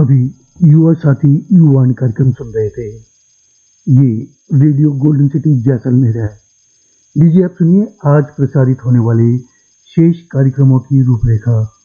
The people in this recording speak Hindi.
अभी युवा साथी युवान कार्यक्रम सुन रहे थे। ये रेडियो गोल्डन सिटी जैसलमेर है। लीजिए आप सुनिए आज प्रसारित होने वाले शेष कार्यक्रमों की रूपरेखा।